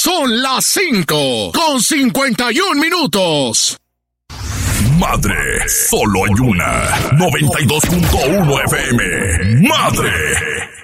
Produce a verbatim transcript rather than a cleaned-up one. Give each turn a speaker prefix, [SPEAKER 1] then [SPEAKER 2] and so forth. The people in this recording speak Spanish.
[SPEAKER 1] Son las cinco con cincuenta y un minutos.
[SPEAKER 2] Madre, solo hay una. noventa y dos punto uno F M. Madre.